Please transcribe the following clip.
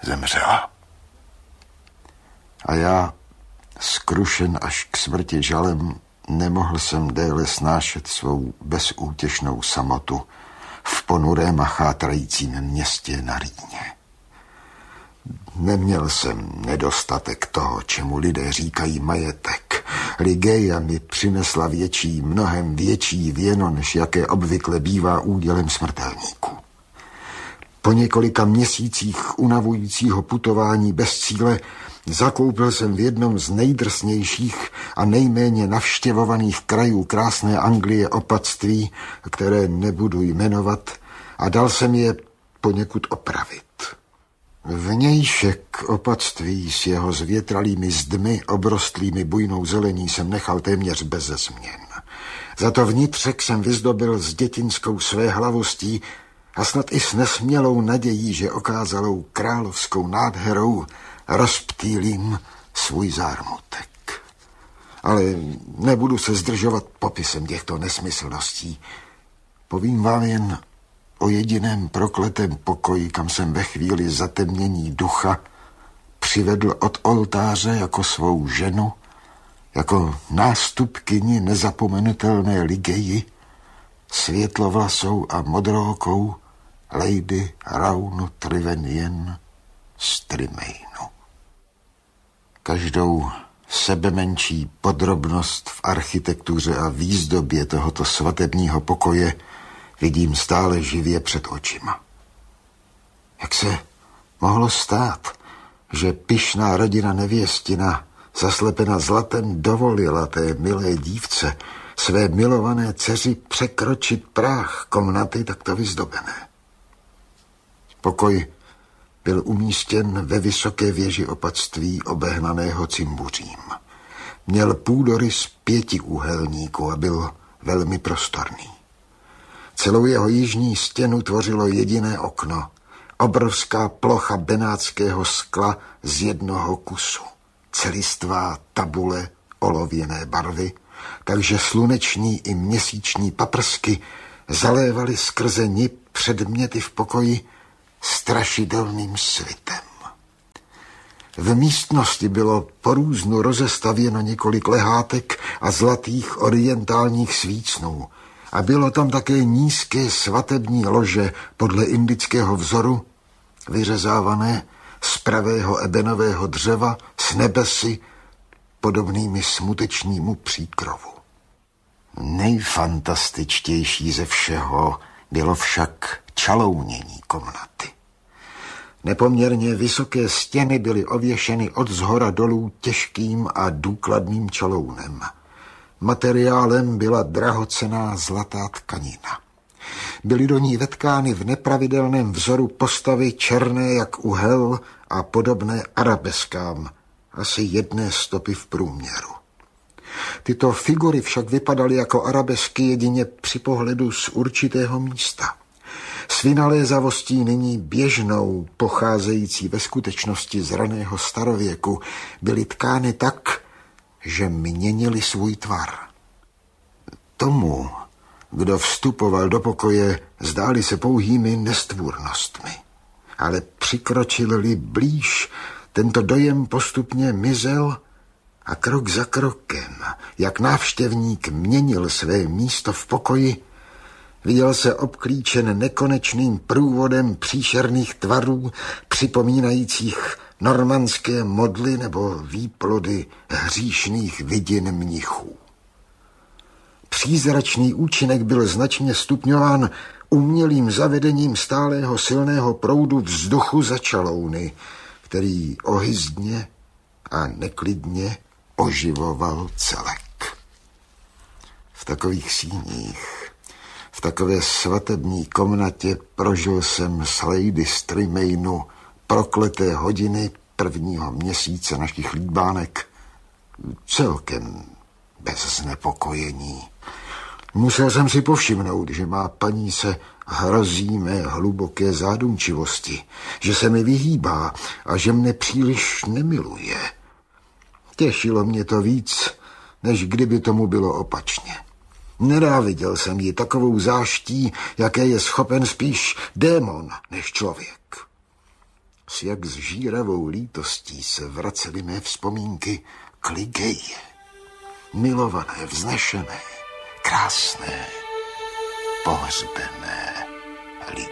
zemřela. A já, skrušen až k smrti žalem, nemohl jsem déle snášet svou bezútěšnou samotu v ponurém a chátrajícím městě na Rýně. Neměl jsem nedostatek toho, čemu lidé říkají majetek. Ligeia mi přinesla větší, mnohem větší věno, než jaké obvykle bývá údělem smrtelníků. Po několika měsících unavujícího putování bez cíle zakoupil jsem v jednom z nejdrsnějších a nejméně navštěvovaných krajů krásné Anglie opatství, které nebudu jmenovat, a dal jsem je poněkud opravit. Vnějšek opatství s jeho zvětralými zdmi, obrostlými bujnou zelení, jsem nechal téměř beze změn. Za to vnitřek jsem vyzdobil s dětinskou svéhlavostí a snad i s nesmělou nadějí, že okázalou královskou nádherou rozptýlím svůj zármutek. Ale nebudu se zdržovat popisem těchto nesmyslností. Povím vám jen o jediném prokletém pokoji, kam jsem ve chvíli zatemnění ducha přivedl od oltáře jako svou ženu, jako nástupkyni nezapomenutelné Ligeji, světlovlasou a modrookou Lady Raunu Trevenian z Tremainu. Každou sebemenší podrobnost v architektuře a výzdobě tohoto svatebního pokoje vidím stále živě před očima. Jak se mohlo stát, že pyšná rodina nevěstina, zaslepena zlatem, dovolila té milé dívce, své milované dceři, překročit práh komnaty takto vyzdobené? Pokoj byl umístěn ve vysoké věži opatství obehnaného cimbuřím. Měl půdorys 5 úhelníků a byl velmi prostorný. Celou jeho jižní stěnu tvořilo jediné okno, obrovská plocha benátského skla z jednoho kusu, celistvá tabule olověné barvy, takže sluneční i měsíční paprsky zalévaly skrze ni předměty v pokoji strašidelným svitem. V místnosti bylo po různu rozestavěno několik lehátek a zlatých orientálních svícnů a bylo tam také nízké svatební lože podle indického vzoru, vyřezávané z pravého ebenového dřeva s nebesy podobnými smutečnímu příkrovu. Nejfantastičtější ze všeho bylo však čalounění komnaty. Nepoměrně vysoké stěny byly ověšeny od zhora dolů těžkým a důkladným čalounem. Materiálem byla drahocenná zlatá tkanina. Byly do ní vetkány v nepravidelném vzoru postavy černé jak uhel a podobné arabeskám, asi 1 stopy v průměru. Tyto figury však vypadaly jako arabesky jedině při pohledu z určitého místa. S vynalézavostí nyní běžnou, pocházející ve skutečnosti z raného starověku, byly tkány tak, že měnily svůj tvar. Tomu, kdo vstupoval do pokoje, zdáli se pouhými nestvůrnostmi. Ale přikročil-li blíž, tento dojem postupně mizel a krok za krokem, jak návštěvník měnil své místo v pokoji, viděl se obklíčen nekonečným průvodem příšerných tvarů, připomínajících normandské modly nebo výplody hříšných vidin mnichů. Přízračný účinek byl značně stupňován umělým zavedením stálého silného proudu vzduchu za čalouny, který ohyzdně a neklidně oživoval celek. V takových síních, v takové svatební komnatě prožil jsem s Lady z Tremainu prokleté hodiny 1. měsíce našich líbánek celkem bez znepokojení. Musel jsem si povšimnout, že má paní se hrozí mé hluboké zádumčivosti, že se mi vyhýbá a že mne příliš nemiluje. Těšilo mě to víc, než kdyby tomu bylo opačně. Nenáviděl jsem ji takovou záští, jaké je schopen spíš démon než člověk. S jak zžíravou lítostí se vracely mé vzpomínky k Ligeji. Milované, vznešené, krásné, pohřbené Ligeji.